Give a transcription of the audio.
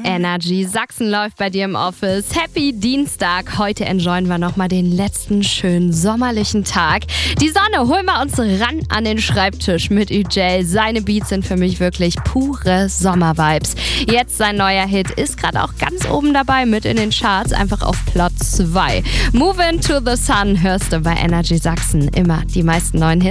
Energy Sachsen läuft bei dir im Office. Happy Dienstag. Heute enjoyen wir nochmal den letzten schönen sommerlichen Tag. Die Sonne, holen wir uns ran an den Schreibtisch mit UJ. Seine Beats sind für mich wirklich pure Sommervibes. Jetzt sein neuer Hit ist gerade auch ganz oben dabei mit in den Charts, einfach auf Platz 2. Move into the Sun hörst du bei Energy Sachsen. Immer die meisten neuen Hits.